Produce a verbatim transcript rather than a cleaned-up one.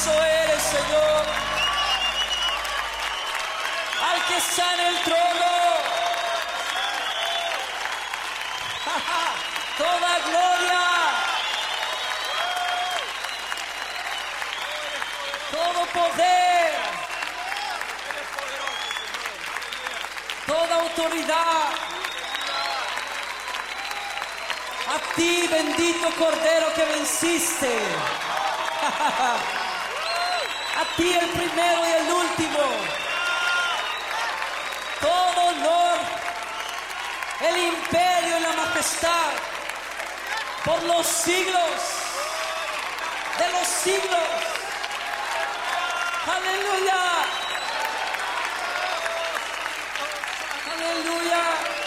poderoso eres, Señor. Al que está en el trono. Toda gloria. Todo poder. Toda autoridad. A ti, bendito Cordero que venciste. A ti el primero y el último. Todo honor, el imperio y la majestad por los siglos de los siglos. Aleluya. Aleluya.